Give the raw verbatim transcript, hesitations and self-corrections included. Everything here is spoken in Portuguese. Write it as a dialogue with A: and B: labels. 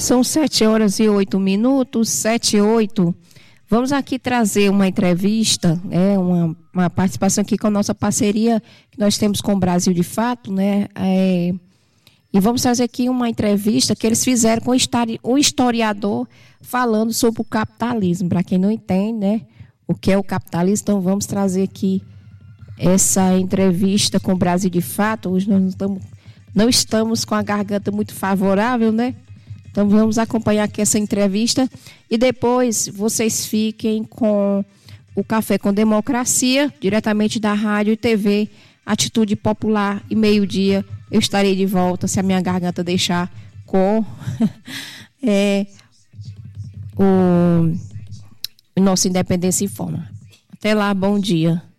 A: São sete horas e oito minutos, sete e oito. Vamos aqui trazer uma entrevista, né, uma, uma participação aqui com a nossa parceria que nós temos com o Brasil de Fato, né? É, e vamos trazer aqui uma entrevista que eles fizeram com o historiador falando sobre o capitalismo. Para quem não entende, né, o que é o capitalismo, então vamos trazer aqui essa entrevista com o Brasil de Fato. Hoje nós não estamos, não estamos com a garganta muito favorável, né? Então vamos acompanhar aqui essa entrevista e depois vocês fiquem com o Café com Democracia, diretamente da Rádio e T V Atitude Popular, e meio-dia eu estarei de volta, se a minha garganta deixar, com é, o, o nosso Independência Informa. Até lá, bom dia.